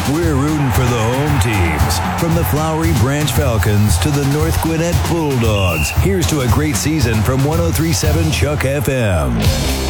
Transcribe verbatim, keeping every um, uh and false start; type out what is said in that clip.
We're rooting for the home teams. From the Flowery Branch Falcons to the North Gwinnett Bulldogs. Here's to a great season from one oh three point seven Chuck F M.